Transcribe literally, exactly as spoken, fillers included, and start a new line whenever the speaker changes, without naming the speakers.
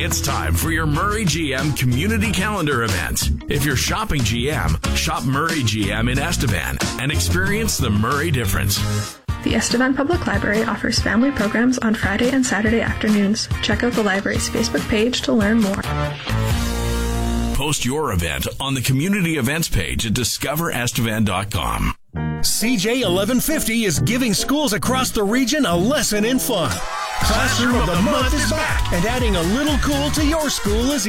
It's time for your Murray G M Community Calendar event. If you're shopping G M, shop Murray G M in Estevan and experience the Murray difference.
The Estevan Public Library offers family programs on Friday and Saturday afternoons. Check out the library's Facebook page to learn more.
Post your event on the community events page at discover estevan dot com.
C J eleven fifty is giving schools across the region a lesson in fun. Classroom of the Month is back, and adding a little cool to your school is